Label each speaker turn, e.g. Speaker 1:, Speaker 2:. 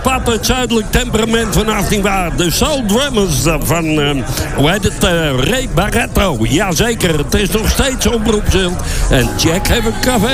Speaker 1: wat het zuidelijk temperament van 18 jaar. De Soul Drummers van, hoe heet het, Ray Barretto. Jazeker, het is nog steeds Omroep Zult. En Jack heeft een café.